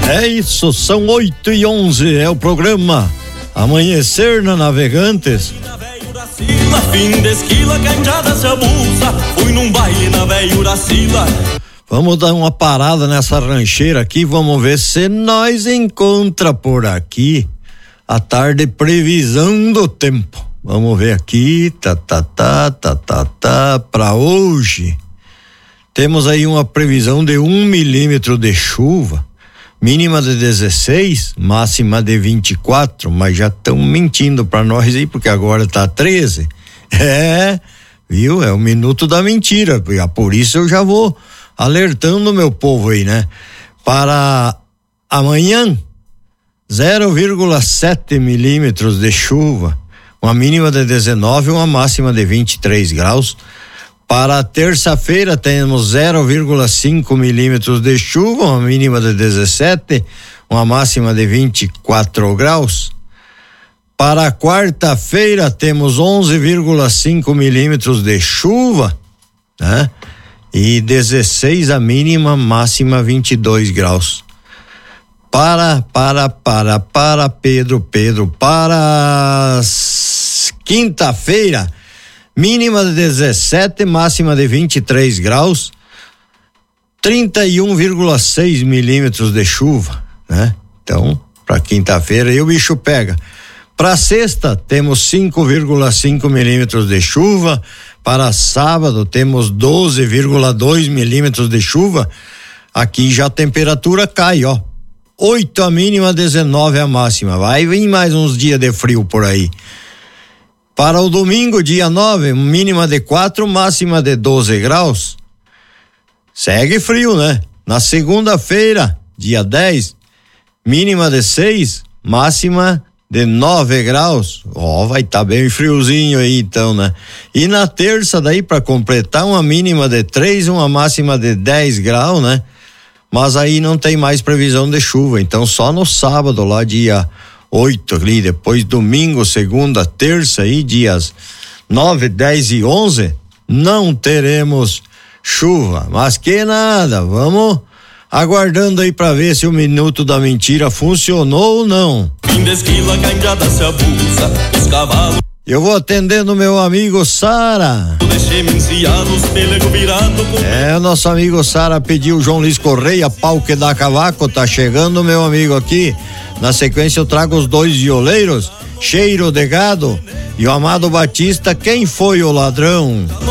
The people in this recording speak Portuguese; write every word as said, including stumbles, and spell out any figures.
É isso, são oito e onze, é o programa Amanhecer na Navegantes. Vamos dar uma parada nessa rancheira aqui, vamos ver se nós encontra por aqui a tarde previsão do tempo. Vamos ver aqui, tá, tá, tá, tá, tá, tá, pra hoje. Temos aí uma previsão de um milímetro de chuva, mínima de dezesseis, máxima de vinte e quatro, mas já estão mentindo pra nós aí, porque agora tá treze. É, viu? É o minuto da mentira, por isso eu já vou alertando meu povo aí, né? Para amanhã, zero vírgula sete milímetros de chuva, uma mínima de dezenove, uma máxima de vinte e três graus. Para terça-feira temos zero vírgula cinco milímetros de chuva, uma mínima de dezessete, uma máxima de vinte e quatro graus. Para quarta-feira temos onze vírgula cinco milímetros de chuva, né? E dezesseis a mínima, máxima vinte e dois graus. Para, para, para, para, Pedro, Pedro, para quinta-feira, mínima de dezessete, máxima de vinte e três graus, trinta e um vírgula seis milímetros de chuva, né? Então, para quinta-feira aí o bicho pega. Para sexta, temos cinco vírgula cinco milímetros de chuva. Para sábado, temos doze vírgula dois milímetros de chuva. Aqui já a temperatura cai, ó. oito a mínima, dezenove a máxima. Vai vir mais uns dias de frio por aí. Para o domingo, dia nove, mínima de quatro, máxima de doze graus. Segue frio, né? Na segunda-feira, dia dez, mínima de seis, máxima de nove graus. Ó, oh, vai estar tá bem friozinho aí então, né? E na terça, daí para completar, uma mínima de três, uma máxima de dez graus, né? Mas aí não tem mais previsão de chuva, então só no sábado, lá dia oito ali, depois domingo, segunda, terça aí, dias nove, dez e onze, não teremos chuva, mas que nada, vamos aguardando aí pra ver se o minuto da mentira funcionou ou não. Eu vou atendendo meu amigo Sara. É, o nosso amigo Sara pediu João Luiz Correia, pau que dá cavaco, tá chegando meu amigo aqui. Na sequência eu trago os dois violeiros, Cheiro de Gado e o Amado Batista, Quem Foi o Ladrão?